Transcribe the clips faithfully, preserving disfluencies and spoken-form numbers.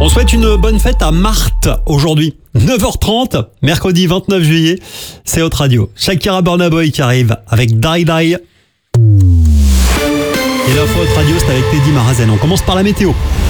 On souhaite une bonne fête à Marthe aujourd'hui. neuf heures trente, mercredi vingt-neuf juillet, c'est Hot Radio. Shakira Burna Boy qui arrive avec Die Die. Et l'info Hot Radio, c'est avec Teddy Marazen. On commence par la météo.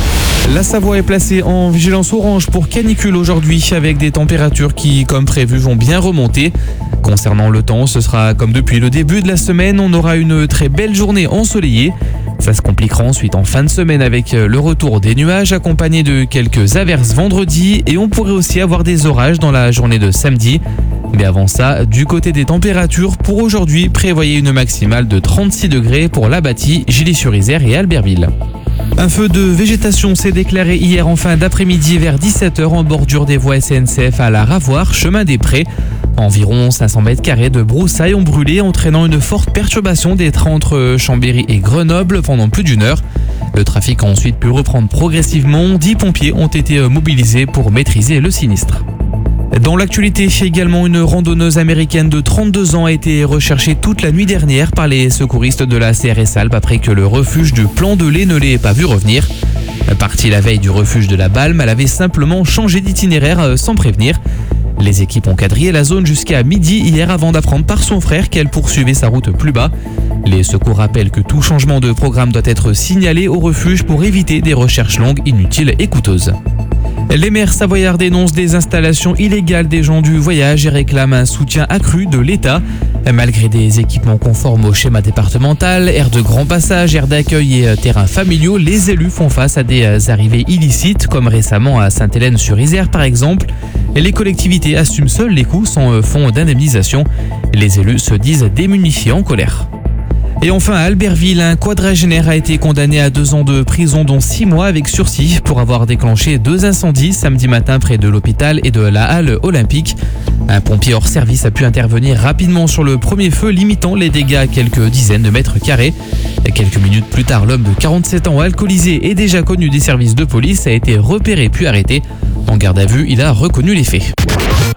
La Savoie est placée en vigilance orange pour canicule aujourd'hui avec des températures qui, comme prévu, vont bien remonter. Concernant le temps, ce sera comme depuis le début de la semaine, on aura une très belle journée ensoleillée. Ça se compliquera ensuite en fin de semaine avec le retour des nuages accompagnés de quelques averses vendredi et on pourrait aussi avoir des orages dans la journée de samedi. Mais avant ça, du côté des températures, pour aujourd'hui, prévoyez une maximale de trente-six degrés pour Labatty, Gilly-sur-Isère et Albertville. Un feu de végétation s'est déclaré hier en fin d'après-midi vers dix-sept heures en bordure des voies S N C F à la Ravoire, chemin des Prés. Environ cinq cents mètres carrés de broussailles ont brûlé, entraînant une forte perturbation des trains entre Chambéry et Grenoble pendant plus d'une heure. Le trafic a ensuite pu reprendre progressivement. dix pompiers ont été mobilisés pour maîtriser le sinistre. Dans l'actualité, également une randonneuse américaine de trente-deux ans a été recherchée toute la nuit dernière par les secouristes de la C R S Alpes après que le refuge du Plan de Lay ne l'ait pas vue revenir. Partie la veille du refuge de la Balme, elle avait simplement changé d'itinéraire sans prévenir. Les équipes ont quadrillé la zone jusqu'à midi hier avant d'apprendre par son frère qu'elle poursuivait sa route plus bas. Les secours rappellent que tout changement de programme doit être signalé au refuge pour éviter des recherches longues, inutiles et coûteuses. Les maires savoyards dénoncent des installations illégales des gens du voyage et réclament un soutien accru de l'État. Malgré des équipements conformes au schéma départemental, aires de grand passage, aires d'accueil et terrains familiaux, les élus font face à des arrivées illicites, comme récemment à Sainte-Hélène-sur-Isère par exemple. Les collectivités assument seules les coûts sans fonds d'indemnisation. Les élus se disent démunis et en colère. Et enfin, à Albertville, un quadragénaire a été condamné à deux ans de prison, dont six mois avec sursis, pour avoir déclenché deux incendies samedi matin près de l'hôpital et de la halle olympique. Un pompier hors service a pu intervenir rapidement sur le premier feu, limitant les dégâts à quelques dizaines de mètres carrés. Quelques minutes plus tard, l'homme de quarante-sept ans, alcoolisé et déjà connu des services de police, a été repéré puis arrêté. En garde à vue, il a reconnu les faits.